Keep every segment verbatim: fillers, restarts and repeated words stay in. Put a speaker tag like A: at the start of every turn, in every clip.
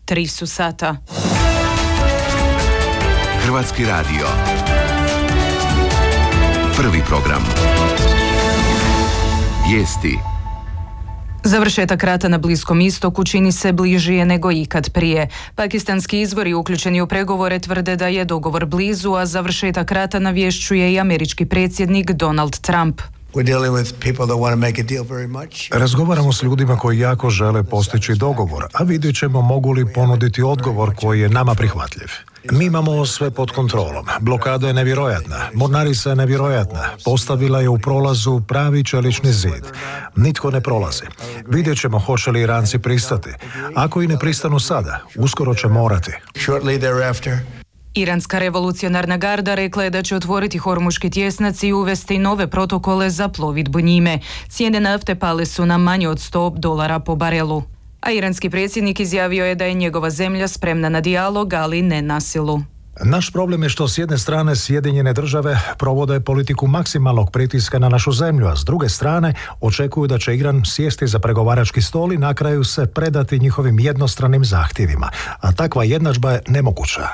A: tri su sata.
B: Hrvatski radio. Prvi program. Vijesti.
A: Završetak rata na Bliskom istoku čini se bližije nego ikad prije. Pakistanski izvori uključeni u pregovore tvrde da je dogovor blizu, a završetak rata navješćuje i američki predsjednik Donald Trump.
C: Razgovaramo s ljudima koji jako žele postići dogovor, a vidjet ćemo mogu li ponuditi odgovor koji je nama prihvatljiv. Mi imamo sve pod kontrolom. Blokada je nevjerojatna, mornarica je nevjerojatna, postavila je u prolazu pravi čelični zid. Nitko ne prolazi. Vidjet ćemo hoće li Iranci pristati. Ako i ne pristanu sada, uskoro će morati.
A: Iranska revolucionarna garda rekla je da će otvoriti Hormuški tjesnac i uvesti nove protokole za plovidbu njime. Cijene nafte pale su na manje od sto dolara po barelu. A iranski predsjednik izjavio je da je njegova zemlja spremna na dijalog, ali ne na silu.
C: Naš problem je što s jedne strane Sjedinjene države provode politiku maksimalnog pritiska na našu zemlju, a s druge strane očekuju da će Iran sjesti za pregovarački stol i na kraju se predati njihovim jednostranim zahtjevima. A takva jednadžba je nemoguća.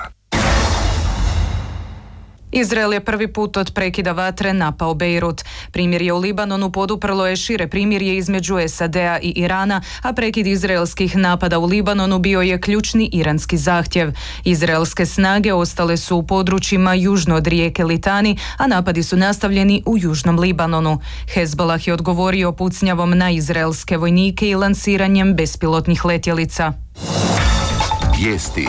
A: Izrael je prvi put od prekida vatre napao Bejrut. Primirje u Libanonu poduprlo je šire primirje između S A D-a i Irana, a prekid izraelskih napada u Libanonu bio je ključni iranski zahtjev. Izraelske snage ostale su u područjima južno od rijeke Litani, a napadi su nastavljeni u južnom Libanonu. Hezbollah je odgovorio pucnjavom na izraelske vojnike i lansiranjem bespilotnih letjelica.
B: Vijesti.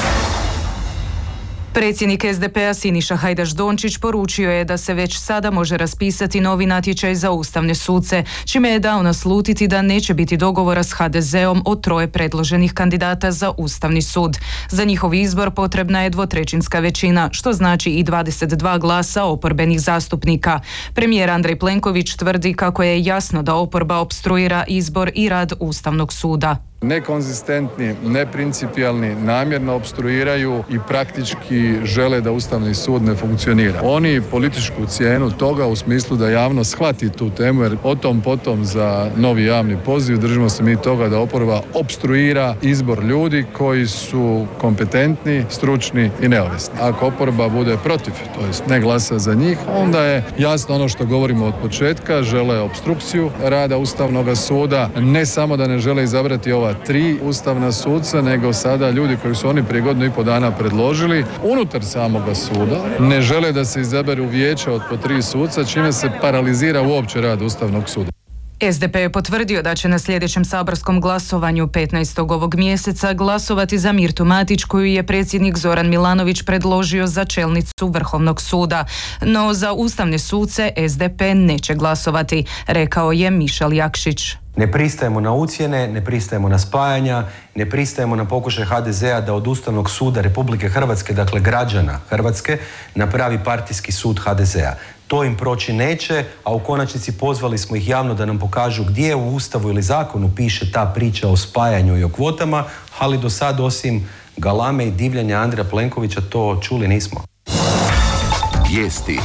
A: Predsjednik S D P-a Siniša Hajdaš Dončić poručio je da se već sada može raspisati novi natječaj za ustavne suce, čime je dao naslutiti da neće biti dogovora s H D Z-om od troje predloženih kandidata za Ustavni sud. Za njihov izbor potrebna je dvotrećinska većina, što znači i dvadeset dva glasa oporbenih zastupnika. Premijer Andrej Plenković tvrdi kako je jasno da oporba opstruira izbor i rad Ustavnog suda.
D: Nekonzistentni, neprincipijalni, namjerno opstruiraju i praktički žele da Ustavni sud ne funkcionira. Oni političku cijenu toga u smislu da javnost shvati tu temu, jer o tom potom za novi javni poziv držimo se mi toga da oporba opstruira izbor ljudi koji su kompetentni, stručni i neovisni. Ako oporba bude protiv, to jest ne glasa za njih, onda je jasno ono što govorimo od početka, žele opstrukciju rada Ustavnog suda, ne samo da ne žele izabrati ova tri ustavna suca, nego sada ljudi koji su oni prije godinu i po dana predložili unutar samoga suda ne žele da se izaberu vijeća od po tri suca, čime se paralizira uopće rad Ustavnog suda.
A: S D P je potvrdio da će na sljedećem saborskom glasovanju petnaestog ovog mjeseca glasovati za Mirtu Matić, koju je predsjednik Zoran Milanović predložio za čelnicu Vrhovnog suda. No za ustavne suce S D P neće glasovati, rekao je Mišel Jakšić.
E: Ne pristajemo na ucjene, ne pristajemo na spajanja, ne pristajemo na pokušaj H D Z-a da od Ustavnog suda Republike Hrvatske, dakle građana Hrvatske, napravi partijski sud H D Z-a. To im proći neće, a u konačnici pozvali smo ih javno da nam pokažu gdje u Ustavu ili zakonu piše ta priča o spajanju i o kvotama, ali do sad osim galame i divljanja Andreja Plenkovića to čuli nismo.
B: Vijesti.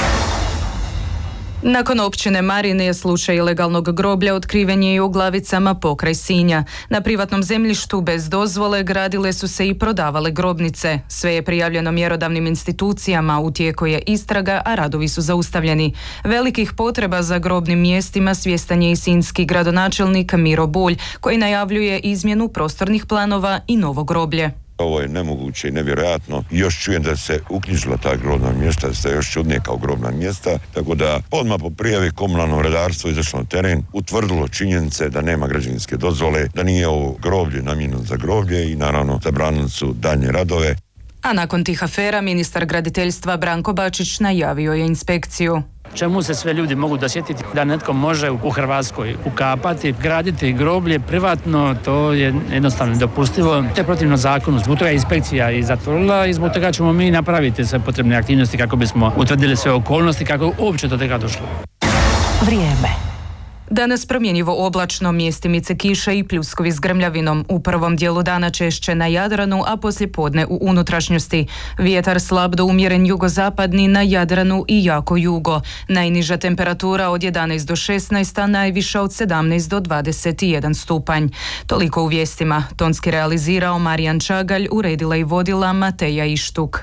A: Nakon općine Marine slučaj ilegalnog groblja otkriven je i u Glavicama pokraj Sinja. Na privatnom zemljištu bez dozvole gradile su se i prodavale grobnice. Sve je prijavljeno mjerodavnim institucijama, u tijeku je istraga, a radovi su zaustavljeni. Velikih potreba za grobnim mjestima svjestan je i sinjski gradonačelnik Miro Bulj, koji najavljuje izmjenu prostornih planova i novo groblje.
F: Ovo je nemoguće i nevjerojatno. Još čujem da se uknjižila ta grobna mjesta, da se još čudnije kao grobna mjesta, tako da odmah po prijavi komunalno redarstvo izašlo na teren, utvrdilo činjenice da nema građevinske dozvole, da nije ovo groblje namijenjeno za groblje i naravno zabranili su daljnje radove.
A: A nakon tih afera ministar graditeljstva Branko Bačić najavio je inspekciju.
G: Čemu se sve ljudi mogu dosjetiti da netko može u Hrvatskoj ukapati, graditi groblje privatno, to je jednostavno nedopustivo. To je protivno zakonu. Zbog toga je inspekcija i zatvorila i zbog toga ćemo mi napraviti sve potrebne aktivnosti kako bismo utvrdili sve okolnosti, kako uopće do toga došlo.
A: Vrijeme. Danas promjenjivo oblačno, mjestimice kiše i pljuskovi s grmljavinom. U prvom dijelu dana češće na Jadranu, a poslije podne u unutrašnjosti. Vjetar slab do umjeren jugozapadni na Jadranu i jako jugo. Najniža temperatura od jedanaest do šesnaest, a najviša od sedamnaest do dvadeset jedan stupanj. Toliko u vijestima. Tonski realizirao Marijan Čagalj, uredila i vodila Mateja Ištuk.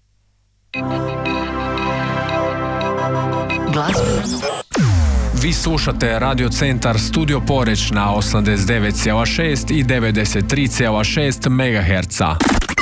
H: Vi slušate Radio Centar Studio Poreć na osamdeset devet zarez šest i devedeset tri zarez šest megaherca.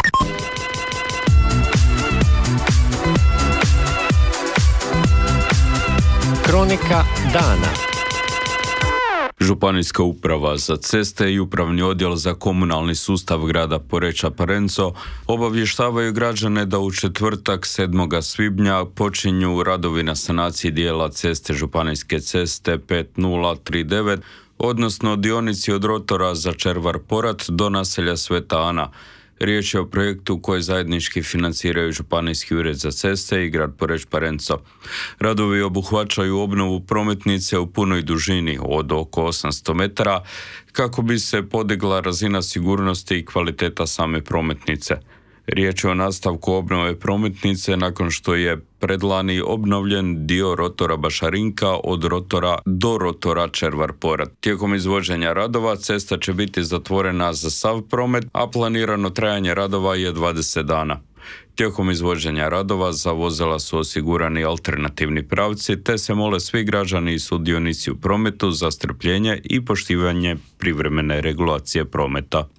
I: Kronika dana.
J: Županijska uprava za ceste i upravni odjel za komunalni sustav grada Poreča Parenco obavještavaju građane da u četvrtak sedmog svibnja počinju radovi na sanaciji dijela ceste Županijske ceste pet nula tri devet, odnosno dionici od rotora za Červar-Porat do naselja Sveta Ana. Riječ je o projektu koji zajednički financiraju Županijski ured za ceste i grad Poreč Parenco. Radovi obuhvaćaju obnovu prometnice u punoj dužini od oko osamsto metara kako bi se podigla razina sigurnosti i kvaliteta same prometnice. Riječ je o nastavku obnove prometnice nakon što je predlani obnovljen dio rotora Bašarinka od rotora do rotora Červar-Porat. Tijekom izvođenja radova cesta će biti zatvorena za sav promet, a planirano trajanje radova je dvadeset dana. Tijekom izvođenja radova za vozila su osigurani alternativni pravci, te se mole svi građani i sudionici u prometu za strpljenje i poštivanje privremene regulacije prometa.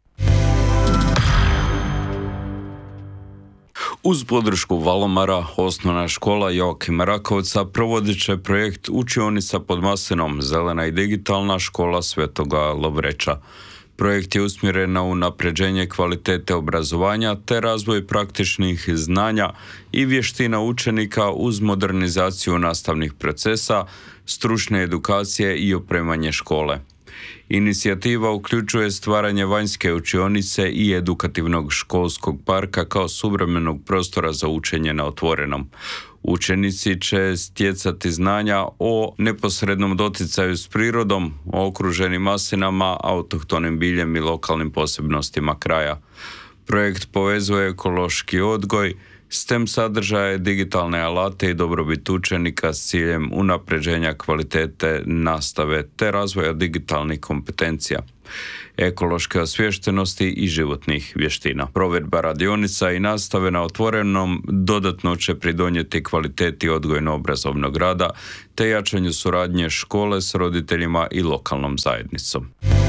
J: Uz podršku Valomara, osnovna škola Joakima Rakovca provodit će projekt Učionica pod maslinom, zelena i digitalna škola Svetoga Lovreča. Projekt je usmjeren na unapređenje kvalitete obrazovanja te razvoj praktičnih znanja i vještina učenika uz modernizaciju nastavnih procesa, stručne edukacije i opremanje škole. Inicijativa uključuje stvaranje vanjske učionice i edukativnog školskog parka kao suvremenog prostora za učenje na otvorenom. Učenici će stjecati znanja o neposrednom doticaju s prirodom, o okruženim maslinama, autohtonim biljem i lokalnim posebnostima kraja. Projekt povezuje ekološki odgoj, S T E M sadržaje, digitalne alate i dobrobit učenika s ciljem unapređenja kvalitete nastave te razvoja digitalnih kompetencija, ekološke osviještenosti i životnih vještina. Provedba radionica i nastave na otvorenom dodatno će pridonijeti kvaliteti odgojno-obrazovnog rada te jačanju suradnje škole s roditeljima i lokalnom zajednicom.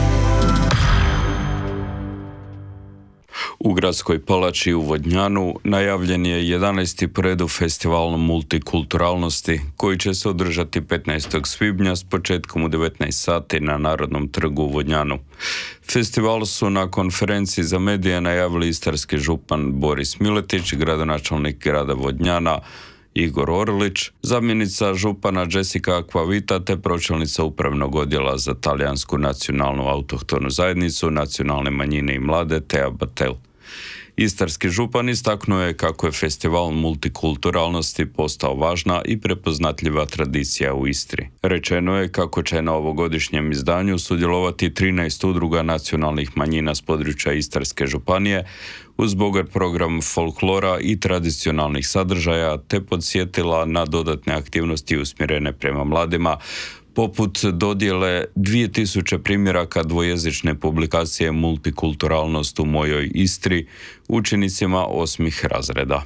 J: U Gradskoj palači u Vodnjanu najavljen je jedanaesti po redu festival multikulturalnosti koji će se održati petnaestog svibnja s početkom u devetnaest sati na Narodnom trgu u Vodnjanu. Festival su na konferenciji za medije najavili istarski župan Boris Miletić, gradonačelnik grada Vodnjana Igor Orlić, zamjenica župana Jessica Aquavita te pročelnica upravnog odjela za talijansku nacionalnu autohtonu zajednicu, nacionalne manjine i mlade Tea Batel. Istarski župan istaknuo je kako je festival multikulturalnosti postao važna i prepoznatljiva tradicija u Istri. Rečeno je kako će na ovogodišnjem izdanju sudjelovati trinaest udruga nacionalnih manjina s područja Istarske županije uz bogat program folklora i tradicionalnih sadržaja te podsjetila na dodatne aktivnosti usmjerene prema mladima poput dodjele dvije tisuće primjeraka dvojezične publikacije Multikulturalnost u mojoj Istri učenicima osmih razreda.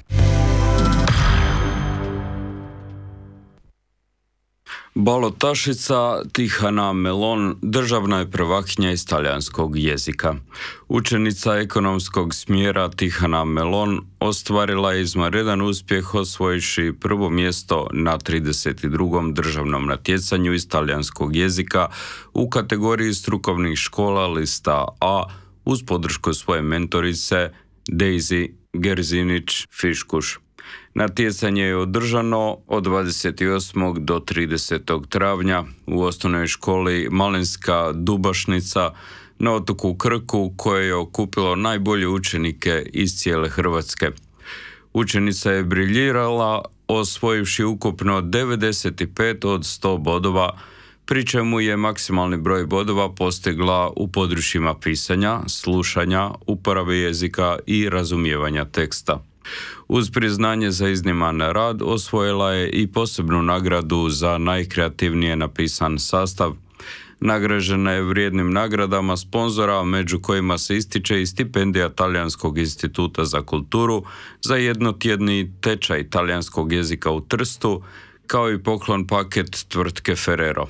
J: Balotašica Tihana Melon državna je prvakinja iz talijanskog jezika. Učenica ekonomskog smjera Tihana Melon ostvarila je izvanredan uspjeh osvojivši prvo mjesto na trideset drugom državnom natjecanju iz talijanskog jezika u kategoriji strukovnih škola lista A uz podršku svoje mentorice Daisy Gerzinić-Fiškuš. Natjecanje je održano od dvadeset osmog do tridesetog travnja u osnovnoj školi Malinska Dubašnica na otoku Krku koje je okupilo najbolje učenike iz cijele Hrvatske. Učenica je briljirala osvojivši ukupno devedeset pet od sto bodova, pri čemu je maksimalni broj bodova postigla u područjima pisanja, slušanja, uporabe jezika i razumijevanja teksta. Uz priznanje za izniman rad osvojila je i posebnu nagradu za najkreativnije napisan sastav. Nagrađena je vrijednim nagradama sponzora, među kojima se ističe i stipendija Talijanskog instituta za kulturu za jednotjedni tečaj talijanskog jezika u Trstu, kao i poklon paket tvrtke Ferrero.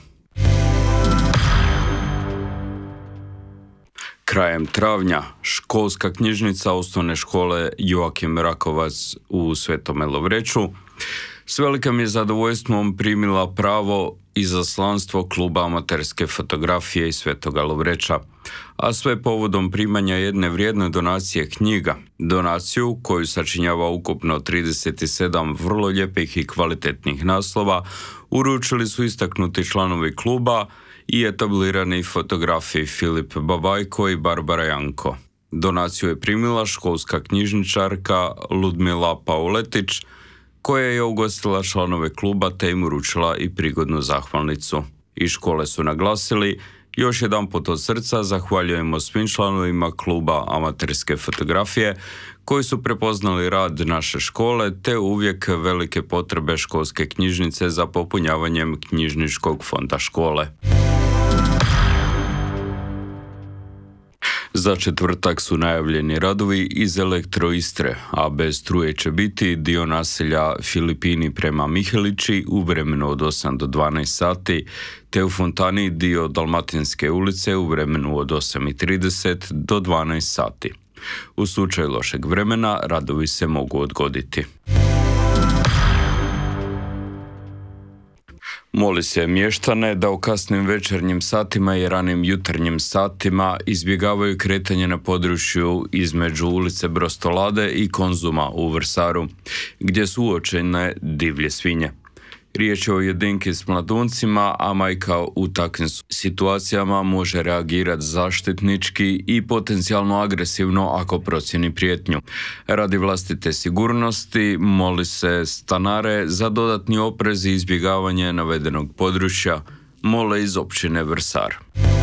J: Krajem travnja školska knjižnica osnovne škole Joakim Rakovac u Svetome Lovreču s velikim je zadovoljstvom primila pravo izaslanstvo kluba amaterske fotografije iz Svetoga Lovreča, a sve povodom primanja jedne vrijedne donacije knjiga. Donaciju, koju sačinjava ukupno trideset sedam vrlo lijepih i kvalitetnih naslova, uručili su istaknuti članovi kluba i etablirani fotografi Filip Babajko i Barbara Janko. Donaciju je primila školska knjižničarka Ludmila Pauletić, koja je ugostila članove kluba te im uručila i prigodnu zahvalnicu. Iz škole su naglasili: još jedanput od srca zahvaljujemo svim članovima kluba amaterske fotografije koji su prepoznali rad naše škole te uvijek velike potrebe školske knjižnice za popunjavanjem knjižničkog fonda škole. Za četvrtak su najavljeni radovi iz Elektroistre, a bez struje će biti dio naselja Filipini prema Mihelići u vremenu od osam do dvanaest sati, te u Fontani dio Dalmatinske ulice u vremenu od osam i trideset do dvanaest sati. U slučaju lošeg vremena radovi se mogu odgoditi. Moli se mještane da u kasnim večernjim satima i ranim jutarnjim satima izbjegavaju kretanje na području između ulice Brostolade i Konzuma u Vrsaru, gdje su uočene divlje svinje. Riječ je o jedinki s mladuncima, a majka u takvim situacijama može reagirati zaštitnički i potencijalno agresivno ako procjeni prijetnju. Radi vlastite sigurnosti moli se stanare za dodatni oprez i izbjegavanje navedenog područja, mole iz općine Vrsar.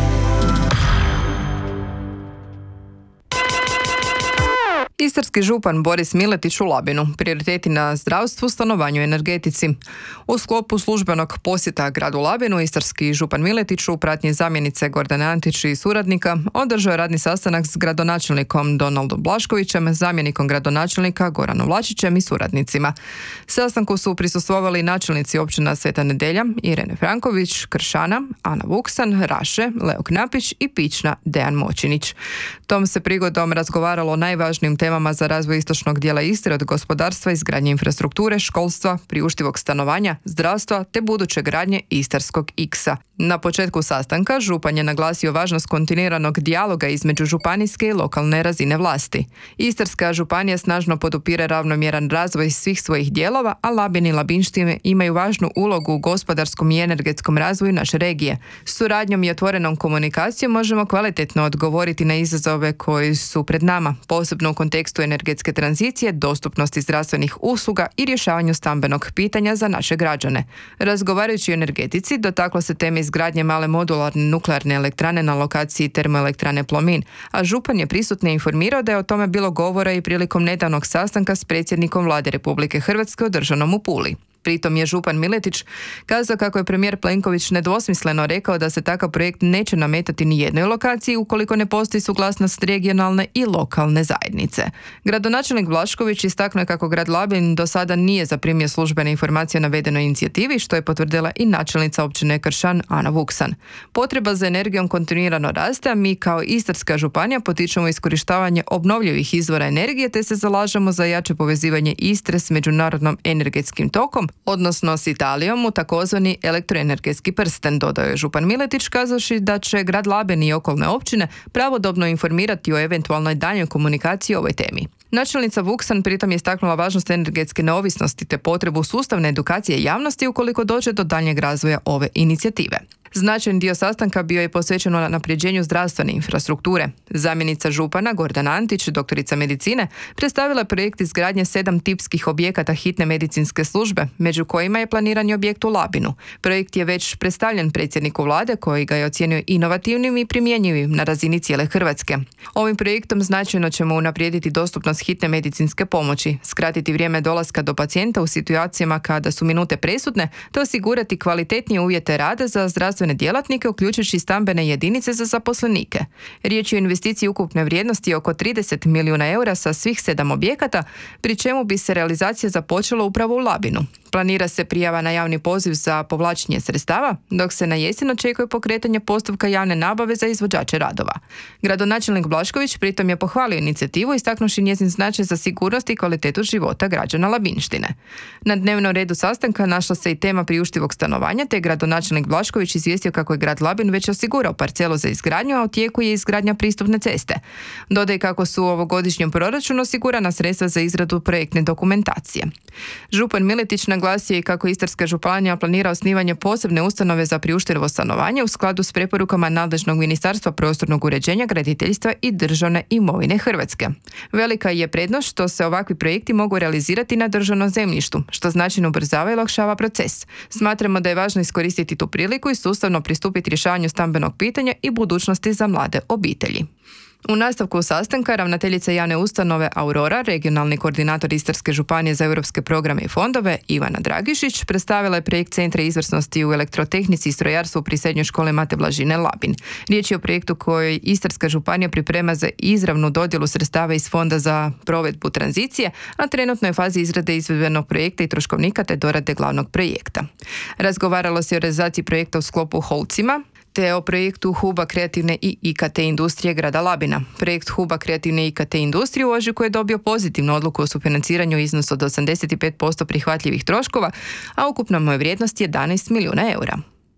K: Istarski župan Boris Miletić u Labinu. Prioriteti na zdravstvu, stanovanju i energetici. U sklopu službenog posjeta gradu Labinu, istarski župan Miletić u pratnji zamjenice Gordane Antić i suradnika održao je radni sastanak s gradonačelnikom Donaldom Blaškovićem, zamjenikom gradonačelnika Goranom Vlačićem i suradnicima. Sastanku su prisustvovali načelnici općina Sveta Nedelja, Irene Franković, Kršana, Ana Vuksan, Raše, Leo Knapić i Pična Dejan Močinić. Tom se prigodom razgovaralo o najvažnijim temama za razvoj istočnog dijela Istre, od gospodarstva, izgradnje infrastrukture, školstva, priuštivog stanovanja, zdravstva te buduće gradnje Istarskog X-a. Na početku sastanka župan je naglasio važnost kontinuiranog dijaloga između županijske i lokalne razine vlasti. Istarska županija snažno podupire ravnomjeran razvoj svih svojih dijelova, a Labin i Labinštine imaju važnu ulogu u gospodarskom i energetskom razvoju naše regije. Suradnjom i otvorenom komunikacijom možemo kvalitetno odgovoriti na izazove koji su pred nama, posebno u kontekstu energetske tranzicije, dostupnosti zdravstvenih usluga i rješavanju stambenog pitanja za naše građane. Razgovarajući o energetici, dotaklo se teme izgradnje male modularne nuklearne elektrane na lokaciji termoelektrane Plomin, a župan je prisutne informirao da je o tome bilo govora i prilikom nedavnog sastanka s predsjednikom Vlade Republike Hrvatske održanom u Puli. Pritom je župan Miletić kazao kako je premijer Plenković nedvosmisleno rekao da se takav projekt neće nametati ni jednoj lokaciji ukoliko ne postoji suglasnost regionalne i lokalne zajednice. Gradonačelnik Blašković istaknuo je kako grad Labin do sada nije zaprimio službene informacije o navedenoj inicijativi, što je potvrdila i načelnica općine Kršan Ana Vuksan. Potreba za energijom kontinuirano raste, a mi kao Istarska županija potičemo iskorištavanje obnovljivih izvora energije te se zalažemo za jače povezivanje Istre s međunarodnom energetskim tokom, odnosno s Italijom u takozvani elektroenergetski prsten, dodao je župan Miletić, kazavši da će grad Labin i okolne općine pravodobno informirati o eventualnoj daljnjoj komunikaciji o ovoj temi. Načelnica Vuksan pritom je istaknula važnost energetske neovisnosti te potrebu sustavne edukacije javnosti ukoliko dođe do daljnjeg razvoja ove inicijative. Značajan dio sastanka bio je posvećen unapređenju zdravstvene infrastrukture. Zamjenica župana Gordana Antić, doktorica medicine, predstavila projekt izgradnje sedam tipskih objekata hitne medicinske službe, među kojima je planirani objekt u Labinu. Projekt je već predstavljen predsjedniku vlade, koji ga je ocijenio inovativnim i primjenjivim na razini cijele Hrvatske. Ovim projektom značajno ćemo unaprijediti dostupnost hitne medicinske pomoći, skratiti vrijeme dolaska do pacijenta u situacijama kada su minute presudne, te osigurati kvalitetnije uvjete rada za zdravstvene djelatnike, uključujući stambene jedinice za zaposlenike. Riječ je o investiciji ukupne vrijednosti oko trideset milijuna eura sa svih sedam objekata, pri čemu bi se realizacija započela upravo u Labinu. Planira se prijava na javni poziv za povlačenje sredstava, dok se na jesen očekuje pokretanje postupka javne nabave za izvođače radova. Gradonačelnik Blašković pritom je pohvalio inicijativu, istaknuši njezin značaj za sigurnost i kvalitetu života građana Labinštine. Na dnevnom redu sastanka našla se i tema priuštivog stanovanja, te je gradonačelnik Blašković izvijestio kako je grad Labin već osigurao parcelu za izgradnju, a u tijeku je izgradnja pristupne ceste. Dodaje kako su u ovogodišnjem proračunu osigurana sredstva za izradu projektne dokumentacije. Župan Miletić naglasio i kako Istarska županija planira osnivanje posebne ustanove za priuštivo stanovanje u skladu s preporukama nadležnog Ministarstva prostornog uređenja, graditeljstva i državne imovine Hrvatske. Velika je prednost što se ovakvi projekti mogu realizirati na državnom zemljištu, što značajno ubrzava i olakšava proces. Smatramo da je važno iskoristiti tu priliku i sustavno pristupiti rješavanju stambenog pitanja i budućnosti za mlade obitelji. U nastavku sastanka ravnateljica javne ustanove Aurora, regionalni koordinator Istarske županije za europske programe i fondove Ivana Dragišić, predstavila je projekt Centra izvrsnosti u elektrotehnici i strojarstvu pri srednjoj školi Mate Blažine Labin. Riječ je o projektu koji Istarska županija priprema za izravnu dodjelu sredstava iz Fonda za provedbu tranzicije, a trenutno je u fazi izrade izvedbenog projekta i troškovnika te dorade glavnog projekta. Razgovaralo se o realizaciji projekta u sklopu Holcima, te o projektu Huba kreativne i I K T industrije grada Labina. Projekt Huba kreativne i I K T industrije u ožujku je dobio pozitivnu odluku o sufinanciranju u iznosu od osamdeset pet posto prihvatljivih troškova, a ukupna mu je vrijednost jedanaest milijuna eura.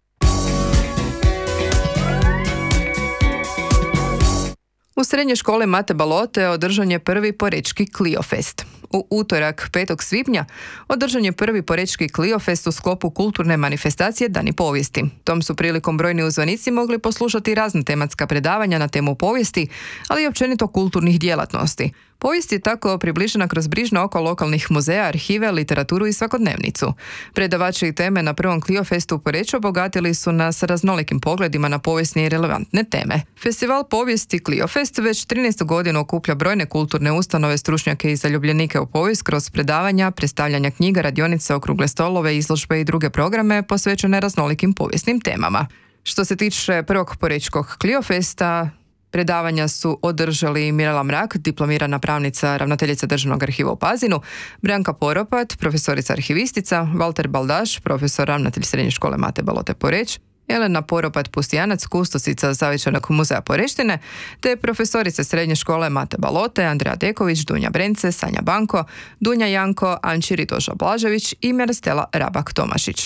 K: U srednjoj školi Mate Balote održan je prvi Porečki Cliofest. U utorak petog svibnja održan je prvi Porečki Cliofest u sklopu kulturne manifestacije Dani povijesti. Tom su prilikom brojni uzvanici mogli poslušati razna tematska predavanja na temu povijesti, ali i općenito kulturnih djelatnosti. Povijest je tako približena kroz brižno oko lokalnih muzeja, arhive, literaturu i svakodnevnicu. Predavači i teme na prvom Cliofestu u Poreču obogatili su nas raznolikim pogledima na povijesne i relevantne teme. Festival povijesti Cliofest već trinaestu godinu okuplja brojne kulturne ustanove, stručnjake i zaljubljenike u povijest kroz predavanja, predstavljanja knjiga, radionice, okrugle stolove, izložbe i druge programe posvećene raznolikim povijesnim temama. Što se tiče prvog Porečkog Cliofesta, predavanja su održali Mirela Mrak, diplomirana pravnica, ravnateljica Državnog arhiva u Pazinu, Branka Poropat, profesorica arhivistica, Valter Baldaš, profesor ravnatelj Srednje škole Mate Balote Poreč, Elena Poropat-Pustijanac, kustosica Zavičajnog muzeja Poreštine, te profesorice Srednje škole Mate Balote, Andreja Deković, Dunja Brence, Sanja Banko, Dunja Janko, Ančiri Toža Blažević i Merstela Rabak-Tomašić.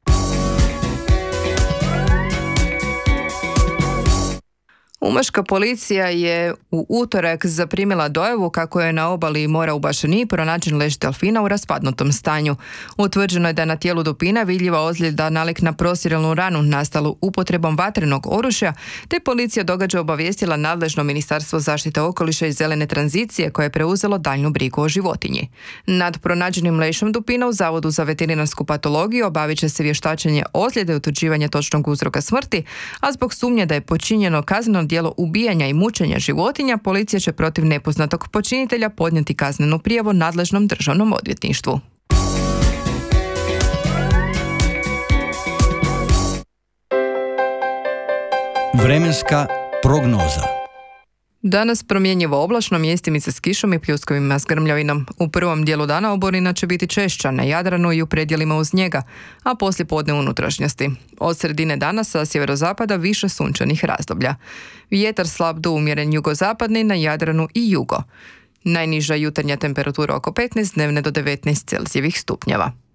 K: Umaška policija je u utorak zaprimila dojavu kako je na obali mora u Bašani pronađen leš delfina u raspadnutom stanju. Utvrđeno je da na tijelu dupina vidljiva ozljeda nalik na prosirelnu ranu nastalu upotrebom vatrenog oružja, te policija događaj obavijestila nadležno Ministarstvo zaštite okoliša i zelene tranzicije koje je preuzelo daljnju brigu o životinji. Nad pronađenim lešom dupina u Zavodu za veterinarsku patologiju obavit će se vještačenje ozljede i utvrđivanje točnog uzroka smrti, a zbog sumnje da je počinjeno kazneno djelo ubijanja i mučenja životinja, policija će protiv nepoznatog počinitelja podnijeti kaznenu prijavu nadležnom državnom odvjetništvu.
L: Vremenska prognoza.
K: Danas promjenjivo oblačno, mjestimice s kišom i pljuskovima s grmljavinom. U prvom dijelu dana oborina će biti češća na Jadranu i u predjelima uz njega, a poslije podne unutrašnjosti. Od sredine dana sa sjeverozapada više sunčanih razdoblja. Vjetar slab do umjeren jugozapadni na Jadranu i jugo. Najniža jutarnja temperatura oko petnaest, dnevne do devetnaest Celzijevih stupnjeva.